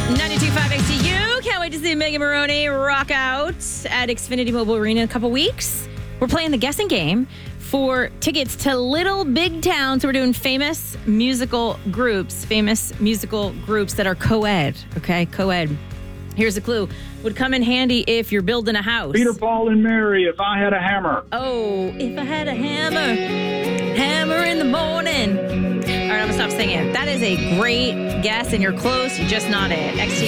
92.5 XTU. Can't wait to see Megan Maroney rock out at Xfinity Mobile Arena in a couple weeks. We're playing the guessing game for tickets to Little Big Town. So we're doing famous musical groups that are co-ed. Okay, co-ed. Here's a clue. Would come in handy if you're building a house. Peter, Paul, and Mary, If I Had a Hammer. Oh, if I had a hammer in the morning. All right, I'm going to stop singing. That is a great guess, and you're close. You just nodded. XTU.